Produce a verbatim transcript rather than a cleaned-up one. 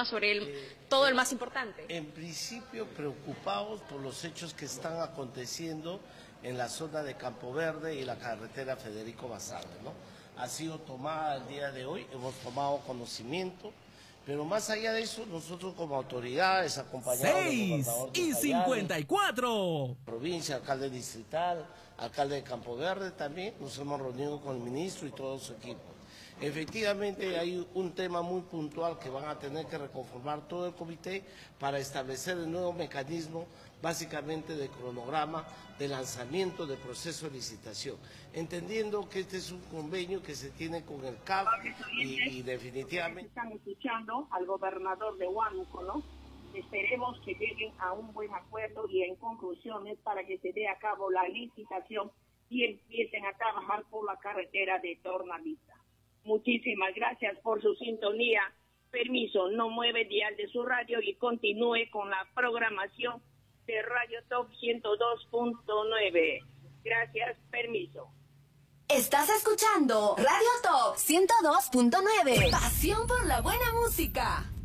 tema sobre el, eh, todo el más importante. En principio preocupados por los hechos que están aconteciendo en la zona de Campo Verde y la carretera Federico Bazarre, ¿no? Ha sido tomada el día de hoy, hemos tomado conocimiento, pero más allá de eso, nosotros como autoridades, acompañados del gobernador de seis y cincuenta y cuatro. Provincia, alcalde distrital, alcalde de Campo Verde también, nos hemos reunido con el ministro y todo su equipo. Efectivamente hay un tema muy puntual que van a tener que reconformar todo el comité para establecer el nuevo mecanismo, básicamente de cronograma de lanzamiento del proceso de licitación, entendiendo que este es un convenio que se tiene con el C A F y, y definitivamente... Están escuchando al gobernador de Huánuco, ¿no? Esperemos que lleguen a un buen acuerdo y en conclusiones para que se dé a cabo la licitación y empiecen a trabajar por la carretera de Tornavista. Muchísimas gracias por su sintonía. Permiso, no mueve dial de su radio y continúe con la programación de Radio Top ciento dos punto nueve. Gracias, permiso. Estás escuchando Radio Top ciento dos punto nueve. Pasión por la buena música.